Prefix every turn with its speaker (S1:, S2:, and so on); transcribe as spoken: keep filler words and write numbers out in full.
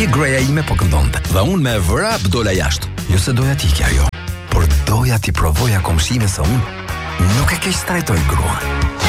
S1: Pjek greja ime po këndonte. Dhe unë me vrap dola jashtë. Jo se doja t'ikja jo, por doja t'i provoja komshime se unë nuk e keq trajtoj gruan.